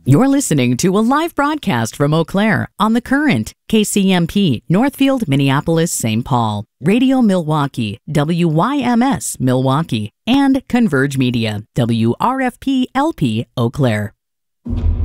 You're listening to a live broadcast from Eau Claire on The Current, KCMP, Northfield, Minneapolis, St. Paul, Radio Milwaukee, WYMS Milwaukee, and Converge Media, WRFP LP Eau Claire.